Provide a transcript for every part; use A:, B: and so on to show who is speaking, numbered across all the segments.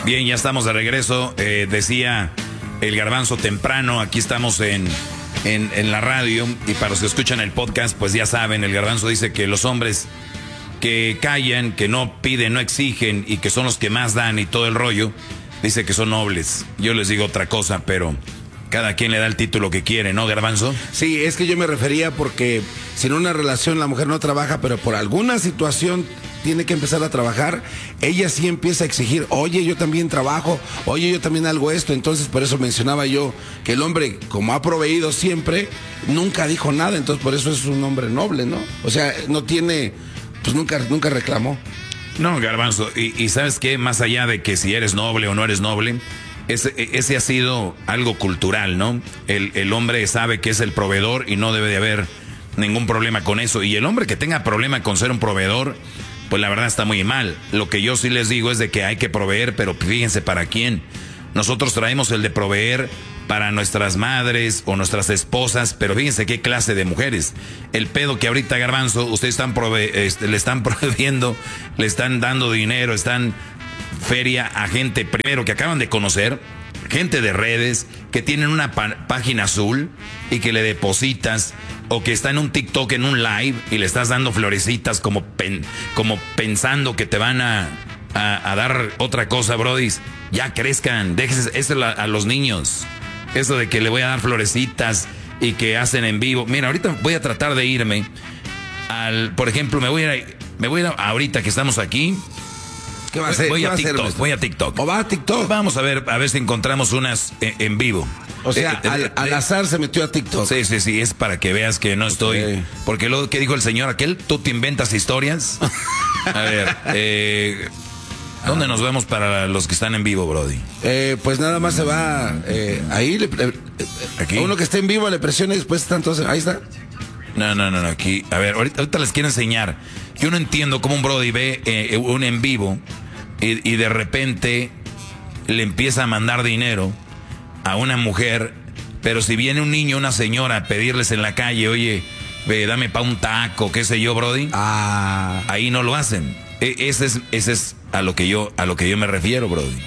A: Bien, ya estamos de regreso. Decía el Garbanzo temprano, aquí estamos en la radio, y para los que escuchan el podcast, pues ya saben, el Garbanzo dice que los hombres que callan, que no piden, no exigen y que son los que más dan y todo el rollo, dice que son nobles. Yo les digo otra cosa, pero cada quien le da el título que quiere, ¿no, Garbanzo?
B: Sí, es que yo me refería porque si en una relación la mujer no trabaja, pero por alguna situación tiene que empezar a trabajar, ella sí empieza a exigir, oye, yo también trabajo, oye, yo también hago esto. Entonces por eso mencionaba yo que el hombre, como ha proveído siempre, nunca dijo nada, entonces por eso es un hombre noble, ¿no? O sea, no tiene, pues nunca reclamó.
A: No, Garbanzo, y ¿sabes qué? Más allá de que si eres noble o no eres noble, ese ha sido algo cultural, ¿no? El hombre sabe que es el proveedor y no debe de haber ningún problema con eso. Y el hombre que tenga problema con ser un proveedor, pues la verdad está muy mal. Lo que yo sí les digo es de que hay que proveer, pero fíjense para quién. Nosotros traemos el de proveer para nuestras madres o nuestras esposas, pero fíjense qué clase de mujeres. El pedo que ahorita, Garbanzo, ustedes le están proveyendo, le están dando dinero, están feria a gente primero que acaban de conocer, gente de redes que tienen una página azul y que le depositas, o que está en un TikTok, en un live, y le estás dando florecitas como pensando que te van a dar otra cosa, brodis. Ya crezcan, déjense eso a los niños. Eso de que le voy a dar florecitas y que hacen en vivo. Mira, ahorita voy a tratar de irme por ejemplo, me voy a ir ahorita que estamos aquí.
B: ¿Qué va a hacer?
A: Voy a TikTok.
B: ¿O va a TikTok?
A: Vamos a ver si encontramos unas en vivo.
B: O sea, al azar se metió a TikTok.
A: Sí, es para que veas que no estoy.
B: Okay.
A: Porque luego, ¿qué dijo el señor aquel? ¿Tú te inventas historias? A ver, ¿dónde nos vemos para los que están en vivo, Brody?
B: Pues nada más se va ahí.
A: Aquí.
B: A uno que esté en vivo le presiona y después están todos. Ahí está.
A: No, aquí. A ver, ahorita les quiero enseñar. Yo no entiendo cómo un Brody ve un en vivo y de repente le empieza a mandar dinero a una mujer, pero si viene un niño, una señora a pedirles en la calle, oye, dame pa' un taco, qué sé yo, Brody, ahí no lo hacen. Ese es a lo que yo me refiero, Brody.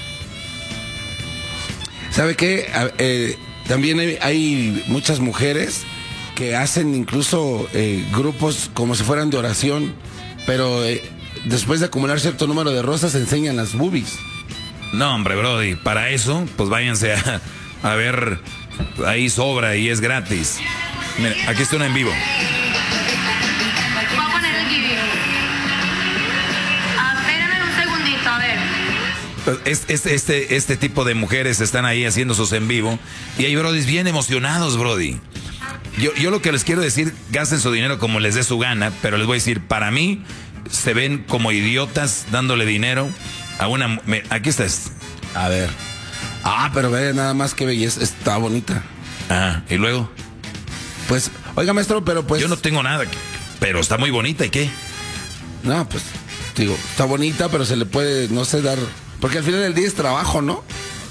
B: ¿Sabe qué? También hay muchas mujeres que hacen incluso grupos como si fueran de oración, pero después de acumular cierto número de rosas enseñan las boobies.
A: No, hombre, Brody, para eso, pues váyanse a ver, ahí sobra y es gratis. Mira, aquí está una en vivo.
C: Voy a poner el video. Espérame un segundito, a ver.
A: Este tipo de mujeres están ahí haciendo sus en vivo y hay brodis bien emocionados, Brody. Yo lo que les quiero decir, gasten su dinero como les dé su gana, pero les voy a decir, para mí se ven como idiotas dándole dinero a una... Aquí estás.
B: A ver. Pero ve nada más que belleza, está bonita.
A: ¿Y luego?
B: Pues, oiga, maestro, pero pues...
A: Yo no tengo nada, pero está muy bonita, ¿y qué?
B: No, pues, digo, está bonita, pero se le puede, no sé, dar... Porque al final del día es trabajo, ¿no?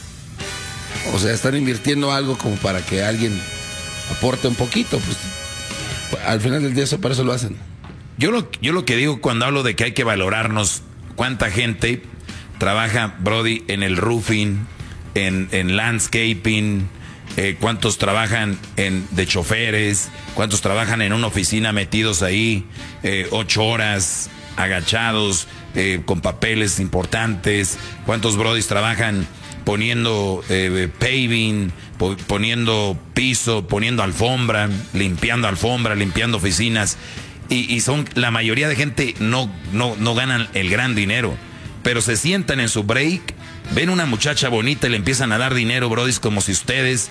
B: O sea, están invirtiendo algo como para que alguien aporte un poquito, pues al final del día eso, para eso lo hacen.
A: Yo lo que digo cuando hablo de que hay que valorarnos, cuánta gente trabaja, Brody, en el roofing, en landscaping, cuántos trabajan de choferes, cuántos trabajan en una oficina metidos ahí 8 horas agachados con papeles importantes, cuántos brodis trabajan poniendo paving, poniendo piso, poniendo alfombra, limpiando oficinas, y son la mayoría de gente no ganan el gran dinero, pero se sientan en su break, ven una muchacha bonita y le empiezan a dar dinero, brodis, como si ustedes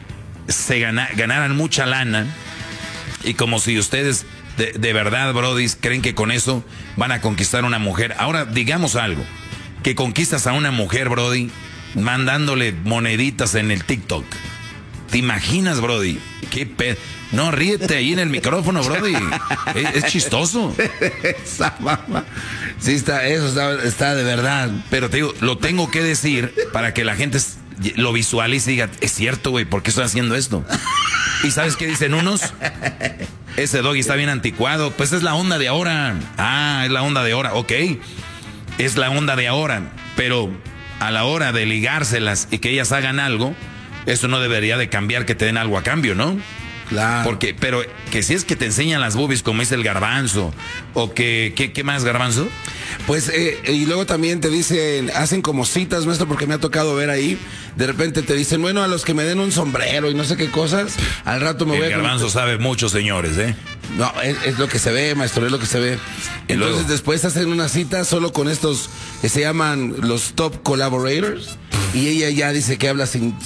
A: ganaran mucha lana y como si ustedes de verdad, brodis, creen que con eso van a conquistar a una mujer. Ahora, digamos algo, que conquistas a una mujer, brody, mandándole moneditas en el TikTok. ¿Te imaginas, brody? No, ríete ahí en el micrófono, brody. Es chistoso.
B: Esa mamá. Sí, eso está de verdad.
A: Pero te digo, lo tengo que decir para que la gente lo visualice y diga, es cierto, güey, ¿por qué estoy haciendo esto? ¿Y sabes qué dicen unos? Ese doggy está bien anticuado. Pues es la onda de ahora. Es la onda de ahora. Ok, es la onda de ahora. Pero a la hora de ligárselas y que ellas hagan algo, eso no debería de cambiar que te den algo a cambio, ¿no?
B: Claro.
A: Porque, pero que si es que te enseñan las boobies, como dice el Garbanzo, o que, ¿qué más, Garbanzo?
B: Pues, y luego también te dicen, hacen como citas, maestro, porque me ha tocado ver ahí, de repente te dicen, bueno, a los que me den un sombrero y no sé qué cosas, al rato me voy a...
A: El Garbanzo sabe mucho, señores, ¿eh?
B: No, es lo que se ve, maestro, es lo que se ve. Entonces
A: luego,
B: después hacen una cita solo con estos que se llaman los top collaborators, y ella ya dice que habla sin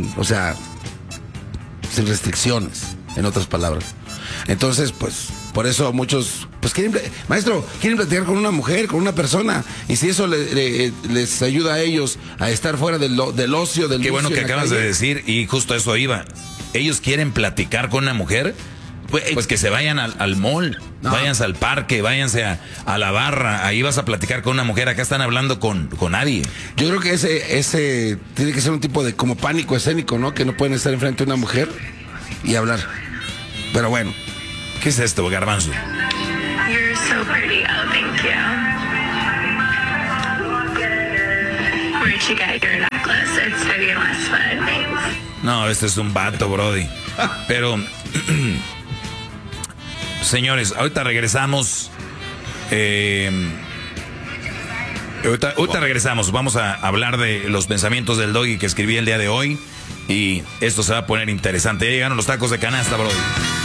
B: restricciones, en otras palabras. Entonces, pues, por eso muchos, pues quieren platicar con una mujer, con una persona, y si eso les ayuda a ellos a estar fuera del ocio, del
A: qué
B: vicio
A: bueno que
B: en la
A: acabas
B: calle.
A: de decir, y justo a eso iba. ¿Ellos quieren platicar con una mujer? Pues que se vayan al mall,
B: no.
A: Váyanse al parque, váyanse a la barra, ahí vas a platicar con una mujer, acá están hablando con nadie.
B: Yo creo que ese tiene que ser un tipo de como pánico escénico, ¿no? Que no pueden estar enfrente de una mujer y hablar. Pero bueno.
A: ¿Qué es esto, Garbanzo?
C: You're so pretty. Oh, thank you. Where'd you get your necklace? It's fabulous, but thanks.
A: No, este es un vato, Brody. Pero, señores, ahorita regresamos. Ahorita regresamos. Vamos a hablar de los pensamientos del Doggy que escribí el día de hoy. Y esto se va a poner interesante. Ya llegaron los tacos de canasta, Brody.